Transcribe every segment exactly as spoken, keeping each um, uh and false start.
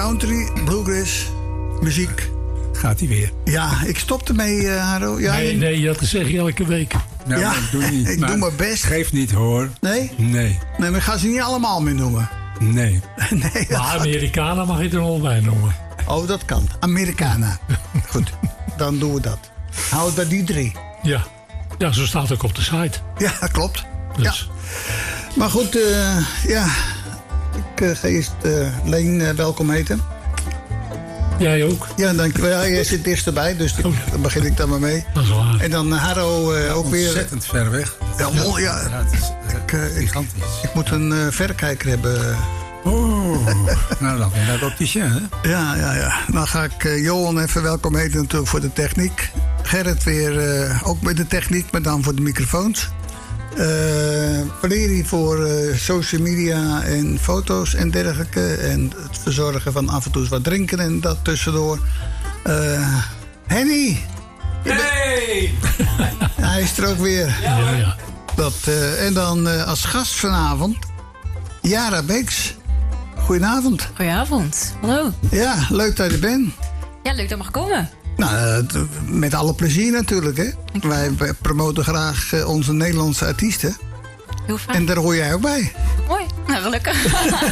country, bluegrass, muziek. Gaat hij weer. Ja, ik stopte mee, uh, Haro. Ja, nee, nee, je had te zeggen elke week. Nou, ja, doe niet. ik maar doe mijn best. Geef niet, hoor. Nee? Nee. Nee, maar ik ga ze niet allemaal meer noemen. Nee. nee maar Amerikanen mag je er nog bij noemen. Oh, dat kan. Americana. Goed, dan doen we dat. Hou het bij die drie. Ja. Ja, zo staat het ook op de site. Ja, klopt. Dus. Ja. Maar goed, uh, ja. Ik uh, ga eerst uh, Leen uh, welkom heten. Jij ook? Ja, dankjewel. Ja, jij zit dichtstbij, dus oh. dan begin ik daar maar mee. Dat is waar. En dan Haro uh, ook weer. Ontzettend ver weg. Ja, mooi, ja. ja het is uh, ik, uh, gigantisch. Ik, ik moet een uh, verrekijker hebben. Oh, nou dan weer naar het opticien, hè? Ja, ja, ja. Dan ga ik uh, Johan even welkom heten natuurlijk voor de techniek. Gerrit weer uh, ook met de techniek, maar dan voor de microfoons. Uh, Valerie voor uh, social media en foto's en dergelijke. En het verzorgen van af en toe eens wat drinken en dat tussendoor. Uh, Henny! Hey! Hij is er ook weer. Ja, ja. Dat, uh, en dan uh, als gast vanavond, Jara Beeks. Goedenavond. Goedenavond. Hallo. Ja, leuk dat je er bent. Ja, leuk dat mag komen. Nou, uh, met alle plezier natuurlijk, hè. Wij, wij promoten graag uh, onze Nederlandse artiesten. Heel fijn. En daar hoor jij ook bij. Mooi. Nou, gelukkig.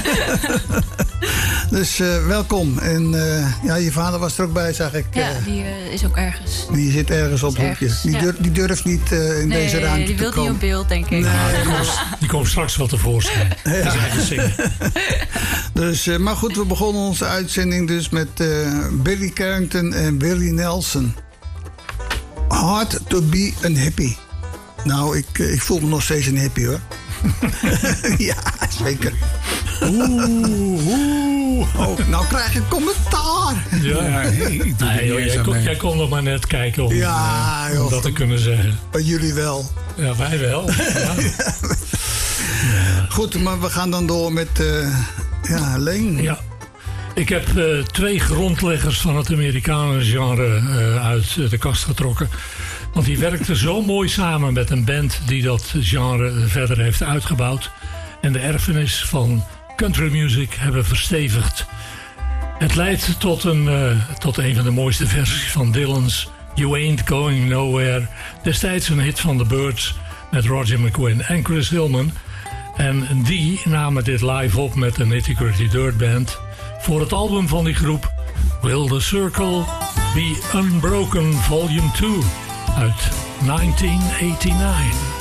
Dus uh, welkom. En uh, ja, je vader was er ook bij, zag ik. Ja, die uh, is ook ergens. Die zit ergens op het hoekje. Die, ja. durf, die durft niet uh, in nee, deze ruimte die te wil komen. niet op beeld, denk ik. Nee, die, komt, die komt straks wel tevoorschijn. Ja. Dus, uh, maar goed, we begonnen onze uitzending dus met uh, Billy Carrington en Willie Nelson. Hard to be a hippie. Nou, ik, ik voel me nog steeds een hippie, hoor. Ja, zeker. Oeh, oeh. Oh, nou krijg ik commentaar. Ja, ja ik, ik doe nee, joh, jij, kon, jij kon nog maar net kijken om, ja, joh, om dat te kunnen zeggen. Maar jullie wel. Ja, wij wel. Ja. Ja. Goed, maar we gaan dan door met uh, ja, Leen. Ja. Ik heb uh, twee grondleggers van het Amerikanen-genre uh, uit de kast getrokken. Want die werkten zo mooi samen met een band die dat genre verder heeft uitgebouwd. En de erfenis van country music hebben verstevigd. Het leidt tot een, uh, tot een van de mooiste versies van Dylan's You Ain't Going Nowhere. Destijds een hit van The Byrds met Roger McGuinn en Chris Hillman. En die namen dit live op met de Nitty Gritty Dirt Band voor het album van die groep Will the Circle Be Unbroken Volume two uit negentien negenennegentig.